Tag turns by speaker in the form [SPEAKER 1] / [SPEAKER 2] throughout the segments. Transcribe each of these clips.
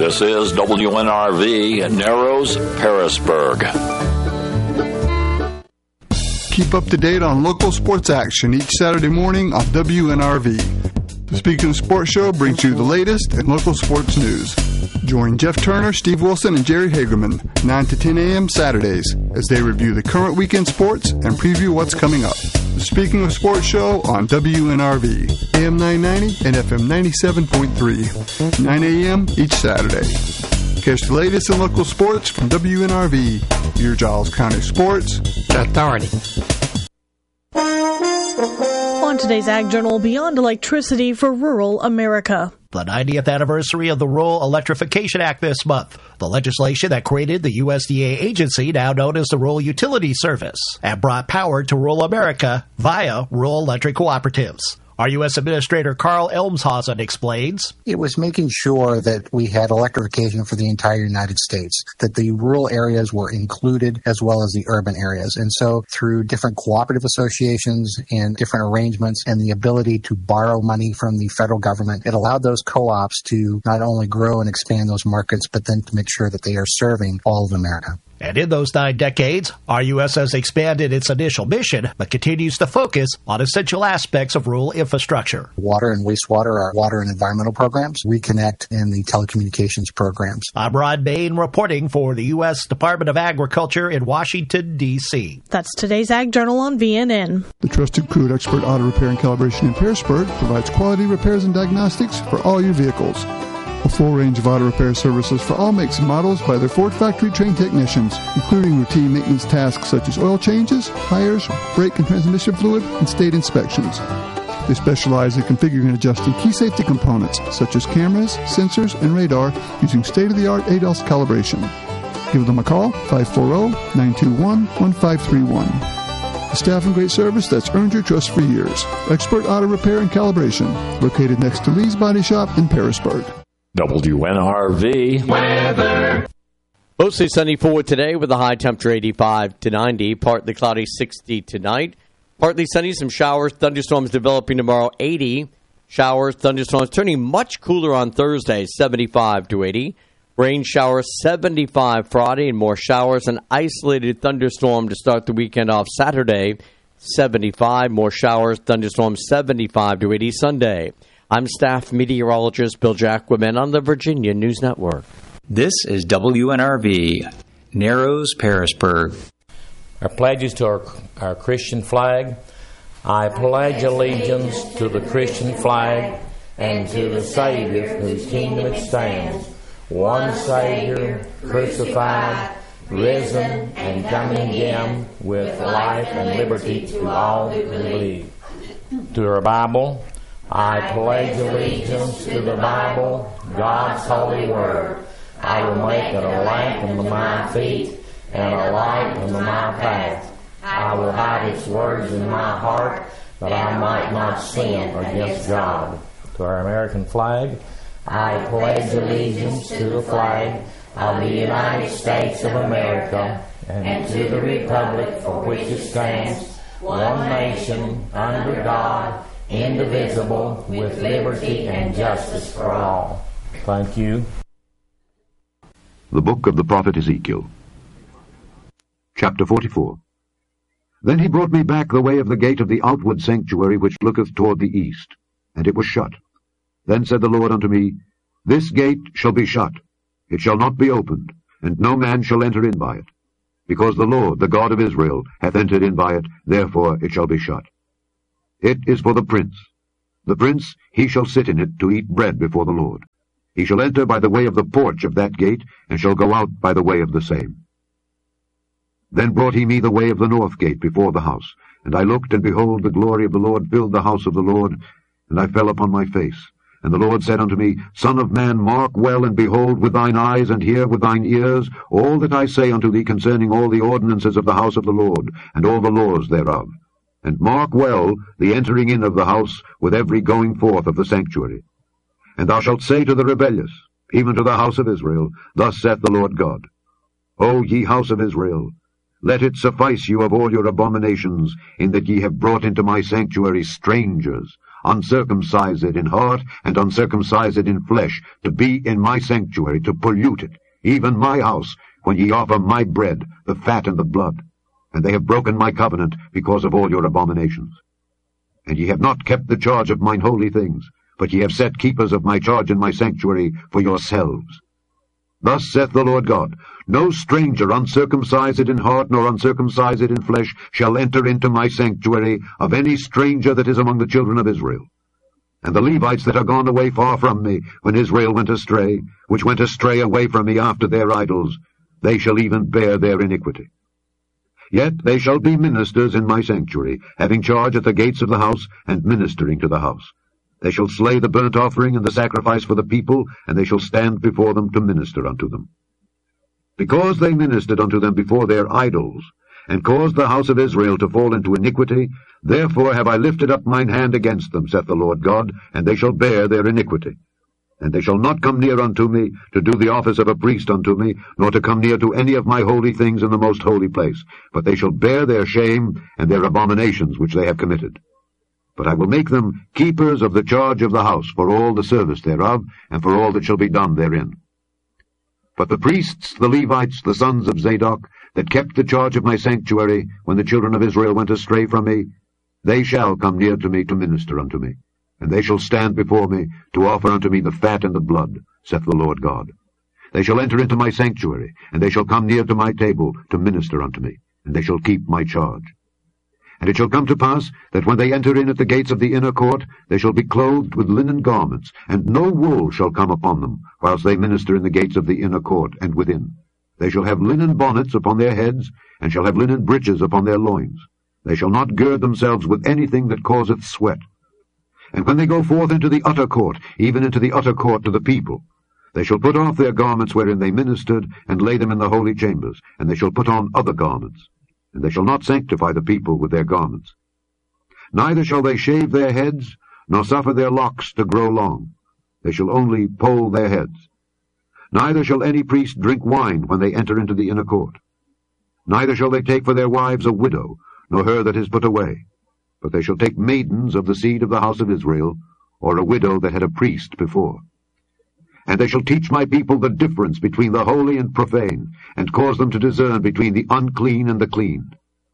[SPEAKER 1] This is WNRV Narrows, Pearisburg.
[SPEAKER 2] Keep up to date on local sports action each Saturday morning on WNRV. The Speaking of Sports Show brings you the latest in local sports news. Join Jeff Turner, Steve Wilson, and Jerry Hagerman 9 to 10 a.m. Saturdays as they review the current weekend sports and preview what's coming up. The Speaking of Sports Show on WNRV, AM 990 and FM 97.3, 9 a.m. each Saturday. Catch the latest in local sports from WNRV, your Giles County Sports Authority.
[SPEAKER 3] On today's Ag Journal, Beyond Electricity for Rural America.
[SPEAKER 4] The 90th anniversary of the Rural Electrification Act this month. The legislation that created the USDA agency, now known as the Rural Utility Service, and brought power to rural America via rural electric cooperatives. Our U.S. Administrator Carl Elmshausen explains.
[SPEAKER 5] It was making sure that we had electrification for the entire United States, that the rural areas were included as well as the urban areas. And so through different cooperative associations and different arrangements and the ability to borrow money from the federal government, it allowed those co-ops to not only grow and expand those markets, but then to make sure that they are serving all of America.
[SPEAKER 4] And in those 9 decades, RUS has expanded its initial mission, but continues to focus on essential aspects of rural infrastructure.
[SPEAKER 5] Water and wastewater are water and environmental programs, Reconnect, and the telecommunications programs.
[SPEAKER 4] I'm Rod Bain reporting for the U.S. Department of Agriculture in Washington, D.C.
[SPEAKER 3] That's today's Ag Journal on VNN.
[SPEAKER 2] The trusted crew at Expert Auto Repair and Calibration in Pearisburg provides quality repairs and diagnostics for all your vehicles. A full range of auto repair services for all makes and models by their Ford factory-trained technicians, including routine maintenance tasks such as oil changes, tires, brake and transmission fluid, and state inspections. They specialize in configuring and adjusting key safety components such as cameras, sensors, and radar using state-of-the-art ADAS calibration. Give them a call, 540-921-1531. The staff and great service that's earned your trust for years. Expert Auto Repair and Calibration, located next to Lee's Body Shop in Pearisburg.
[SPEAKER 1] WNRV weather.
[SPEAKER 6] Mostly sunny for today with a high temperature 85 to 90. Partly cloudy 60 tonight. Partly sunny, some showers, thunderstorms developing tomorrow 80. Showers, thunderstorms turning much cooler on Thursday 75 to 80. Rain showers 75 Friday and more showers. An isolated thunderstorm to start the weekend off Saturday 75. More showers, thunderstorms 75 to 80 Sunday. I'm staff meteorologist Bill Jacquemin on the Virginia News Network.
[SPEAKER 7] This is WNRV, Narrows, Pearisburg.
[SPEAKER 8] Our pledges to our Christian flag. I pledge allegiance to the Christian flag and to the Savior whose kingdom it stands, one Savior, crucified, risen, and coming again with life and liberty to all who believe. To our Bible. I pledge allegiance to the Bible, God's holy word. I will make it a lamp unto my feet and a light unto my path. I will hide its words in my heart, that I might not sin against God. To our American flag, I pledge allegiance to the flag of the United States of America and to the republic for which it stands, one nation, under God, indivisible, with liberty and justice for all. Thank you.
[SPEAKER 9] The book of the prophet Ezekiel. Chapter 44. Then he brought me back the way of the gate of the outward sanctuary which looketh toward the east, and it was shut. Then said the Lord unto me, This gate shall be shut, it shall not be opened, and no man shall enter in by it. Because the Lord, the God of Israel, hath entered in by it, therefore it shall be shut. It is for the prince. The prince, he shall sit in it to eat bread before the Lord. He shall enter by the way of the porch of that gate, and shall go out by the way of the same. Then brought he me the way of the north gate before the house. And I looked, and behold, the glory of the Lord filled the house of the Lord. And I fell upon my face. And the Lord said unto me, Son of man, mark well, and behold with thine eyes, and hear with thine ears, all that I say unto thee concerning all the ordinances of the house of the Lord, and all the laws thereof. And mark well the entering in of the house with every going forth of the sanctuary. And thou shalt say to the rebellious, even to the house of Israel, Thus saith the Lord God, O ye house of Israel, let it suffice you of all your abominations, in that ye have brought into my sanctuary strangers, uncircumcised in heart and uncircumcised in flesh, to be in my sanctuary, to pollute it, even my house, when ye offer my bread, the fat and the blood. And they have broken my covenant because of all your abominations. And ye have not kept the charge of mine holy things, but ye have set keepers of my charge in my sanctuary for yourselves. Thus saith the Lord God, no stranger uncircumcised in heart nor uncircumcised in flesh shall enter into my sanctuary of any stranger that is among the children of Israel. And the Levites that are gone away far from me, when Israel went astray, which went astray away from me after their idols, they shall even bear their iniquity. Yet they shall be ministers in my sanctuary, having charge at the gates of the house, and ministering to the house. They shall slay the burnt offering and the sacrifice for the people, and they shall stand before them to minister unto them. Because they ministered unto them before their idols, and caused the house of Israel to fall into iniquity, therefore have I lifted up mine hand against them, saith the Lord God, and they shall bear their iniquity. And they shall not come near unto me, to do the office of a priest unto me, nor to come near to any of my holy things in the most holy place, but they shall bear their shame and their abominations which they have committed. But I will make them keepers of the charge of the house, for all the service thereof, and for all that shall be done therein. But the priests, the Levites, the sons of Zadok, that kept the charge of my sanctuary, when the children of Israel went astray from me, they shall come near to me to minister unto me, and they shall stand before me to offer unto me the fat and the blood, saith the Lord God. They shall enter into my sanctuary, and they shall come near to my table to minister unto me, and they shall keep my charge. And it shall come to pass that when they enter in at the gates of the inner court, they shall be clothed with linen garments, and no wool shall come upon them, whilst they minister in the gates of the inner court and within. They shall have linen bonnets upon their heads, and shall have linen breeches upon their loins. They shall not gird themselves with anything that causeth sweat. And when they go forth into the utter court, even into the utter court to the people, they shall put off their garments wherein they ministered, and lay them in the holy chambers, and they shall put on other garments. And they shall not sanctify the people with their garments. Neither shall they shave their heads, nor suffer their locks to grow long. They shall only poll their heads. Neither shall any priest drink wine when they enter into the inner court. Neither shall they take for their wives a widow, nor her that is put away. But they shall take maidens of the seed of the house of Israel, or a widow that had a priest before. And they shall teach my people the difference between the holy and profane, and cause them to discern between the unclean and the clean.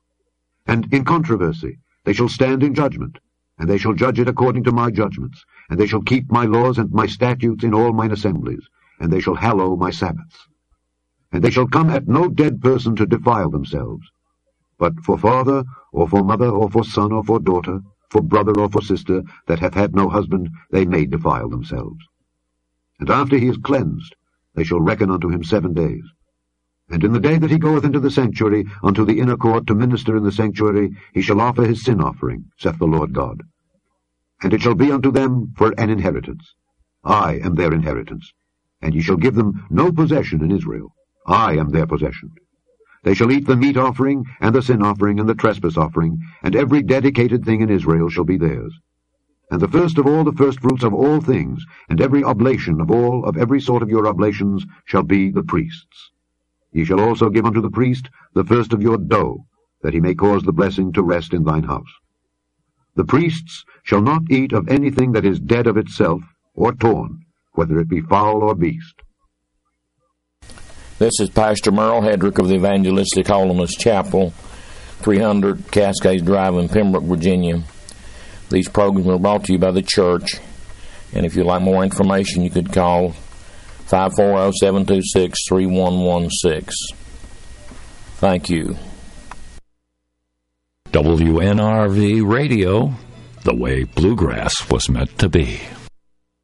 [SPEAKER 9] And in controversy they shall stand in judgment, and they shall judge it according to my judgments, and they shall keep my laws and my statutes in all mine assemblies, and they shall hallow my Sabbaths. And they shall come at no dead person to defile themselves, but for father, or for mother, or for son, or for daughter, for brother, or for sister, that hath had no husband, they may defile themselves. And after he is cleansed, they shall reckon unto him 7 days. And in the day that he goeth into the sanctuary, unto the inner court to minister in the sanctuary, he shall offer his sin offering, saith the Lord God. And it shall be unto them for an inheritance. I am their inheritance. And ye shall give them no possession in Israel. I am their possession. They shall eat the meat offering, and the sin offering, and the trespass offering, and every dedicated thing in Israel shall be theirs. And the first of all the firstfruits of all things, and every oblation of every sort of your oblations, shall be the priest's. Ye shall also give unto the priest the first of your dough, that he may cause the blessing to rest in thine house. The priests shall not eat of anything that is dead of itself, or torn, whether it be fowl or beast.
[SPEAKER 8] This is Pastor Merle Hedrick of the Evangelistic Holiness Chapel, 300 Cascades Drive in Pembroke, Virginia. These programs are brought to you by the church, and if you'd like more information, you could call 540-726-3116. Thank you.
[SPEAKER 1] WNRV Radio, the way bluegrass was meant to be.